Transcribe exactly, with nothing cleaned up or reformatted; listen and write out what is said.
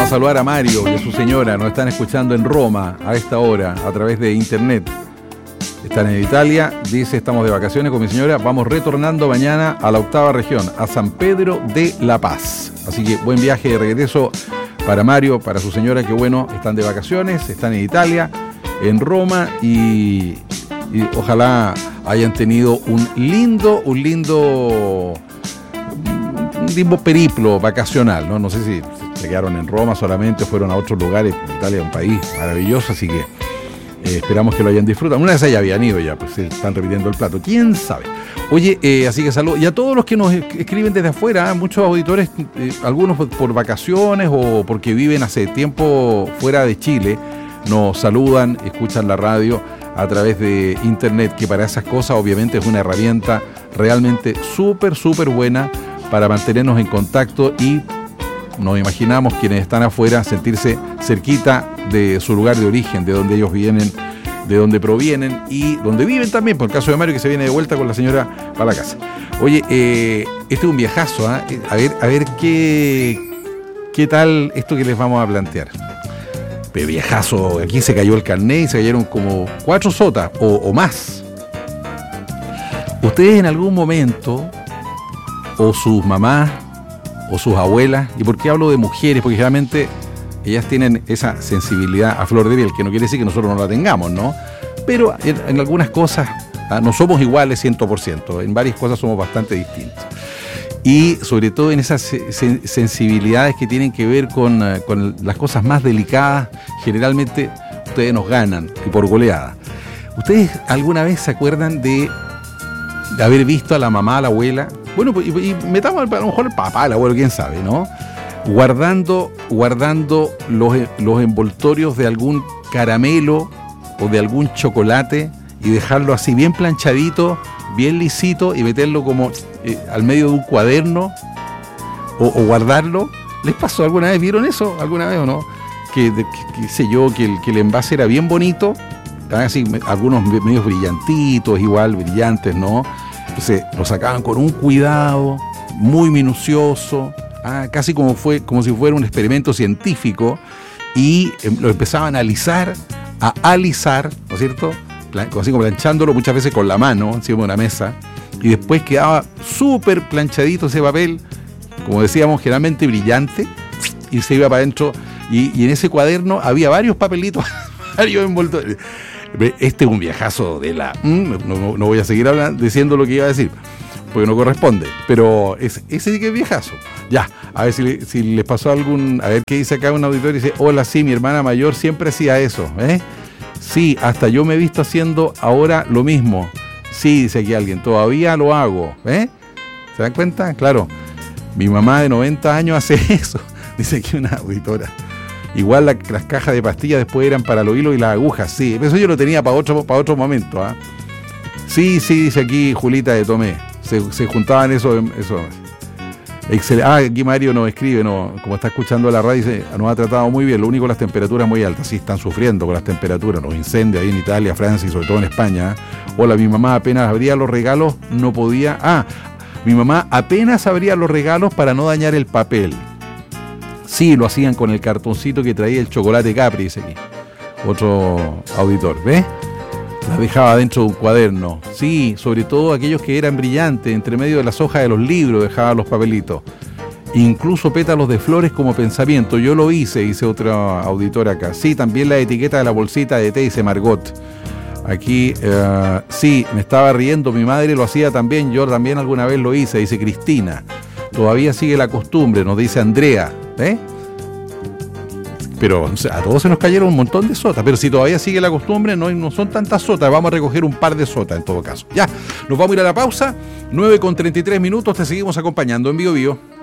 Vamos a saludar a Mario y a su señora. Nos están escuchando en Roma a esta hora a través de internet. Están en Italia. Dice, estamos de vacaciones con mi señora. Vamos retornando mañana a la octava región, a San Pedro de La Paz. Así que buen viaje de regreso para Mario, para su señora, que bueno, están de vacaciones, están en Italia, en Roma y, y ojalá hayan tenido un lindo, un lindo, un lindo periplo vacacional, ¿no? No sé si se quedaron en Roma solamente, fueron a otros lugares. Italia es un país maravilloso, así que eh, esperamos que lo hayan disfrutado. Una vez ya habían ido ya, pues se están repitiendo el plato, quién sabe. Oye, eh, así que saludos. Y a todos los que nos escriben desde afuera, ¿eh? Muchos auditores, eh, algunos por vacaciones o porque viven hace tiempo fuera de Chile, nos saludan, escuchan la radio a través de internet, que para esas cosas obviamente es una herramienta realmente súper, súper buena para mantenernos en contacto y nos imaginamos quienes están afuera sentirse cerquita de su lugar de origen, de donde ellos vienen, de donde provienen y donde viven también, por el caso de Mario, que se viene de vuelta con la señora para la casa. Oye, eh, este es un viajazo, ¿eh? A ver, a ver qué, qué tal esto que les vamos a plantear. Pero viajazo, aquí se cayó el carnet y se cayeron como cuatro sotas o, o más. Ustedes en algún momento, o sus mamás, o sus abuelas, ¿y por qué hablo de mujeres? Porque generalmente ellas tienen esa sensibilidad a flor de piel, que no quiere decir que nosotros no la tengamos, ¿no? Pero en, en algunas cosas ah, no somos iguales cien por ciento, en varias cosas somos bastante distintos. Y sobre todo en esas sen- sensibilidades que tienen que ver con, uh, con las cosas más delicadas, generalmente ustedes nos ganan, y por goleada. ¿Ustedes alguna vez se acuerdan de, de haber visto a la mamá, a la abuela? Bueno, y, y metamos a lo mejor el papá, el abuelo, quién sabe, ¿no? Guardando, guardando los, los envoltorios de algún caramelo o de algún chocolate y dejarlo así bien planchadito, bien lisito y meterlo como eh, al medio de un cuaderno o, o guardarlo. ¿Les pasó alguna vez? ¿Vieron eso alguna vez o no? Que, de, que, que sé yo, que el, que el envase era bien bonito, así, algunos medios brillantitos, igual brillantes, ¿no? Entonces lo sacaban con un cuidado muy minucioso, ah, casi como fue, como si fuera un experimento científico, y eh, lo empezaban a alisar, a alisar, ¿no es cierto? Plan, así como planchándolo muchas veces con la mano encima de una mesa, y después quedaba súper planchadito ese papel, como decíamos, generalmente brillante, y se iba para adentro, y, y en ese cuaderno había varios papelitos, varios envoltorios. Este es un viajazo de la... No, no, no voy a seguir hablando, diciendo lo que iba a decir, porque no corresponde, pero es, ese sí que es viejazo. Ya, a ver si, si les pasó algún... A ver qué dice acá un auditor, dice, hola, sí, mi hermana mayor siempre hacía eso, ¿eh? Sí, hasta yo me he visto haciendo ahora lo mismo. Sí, dice aquí alguien, todavía lo hago, ¿eh? ¿Se dan cuenta? Claro, mi mamá de noventa años hace eso, dice aquí una auditora. Igual la, las cajas de pastillas después eran para los hilos y las agujas, sí. Eso yo lo tenía para otro, para otro momento, ¿ah? ¿eh? Sí, sí, dice aquí Julita de Tomé. Se, se juntaban eso. eso. Excel- ah, aquí Mario nos escribe, no, como está escuchando la radio, dice, nos ha tratado muy bien, lo único las temperaturas muy altas. Sí, están sufriendo con las temperaturas, los incendios ahí en Italia, Francia y sobre todo en España. ¿eh? Hola, mi mamá apenas abría los regalos, no podía... Ah, mi mamá apenas abría los regalos para no dañar el papel. Sí, lo hacían con el cartoncito que traía el chocolate Capri, dice aquí otro auditor, ¿ves? Las dejaba dentro de un cuaderno. Sí, sobre todo aquellos que eran brillantes, entre medio de las hojas de los libros dejaba los papelitos. Incluso pétalos de flores como pensamiento. Yo lo hice, dice otro auditor acá. Sí, también la etiqueta de la bolsita de té, dice Margot. Aquí, uh, sí, me estaba riendo, mi madre lo hacía también, yo también alguna vez lo hice, dice Cristina. Todavía sigue la costumbre, nos dice Andrea. ¿Eh? Pero o sea, a todos se nos cayeron un montón de sotas, pero si todavía sigue la costumbre, no, no son tantas sotas, vamos a recoger un par de sotas en todo caso. Ya, nos vamos a ir a la pausa, nueve con treinta y tres minutos, te seguimos acompañando en Bio Bio.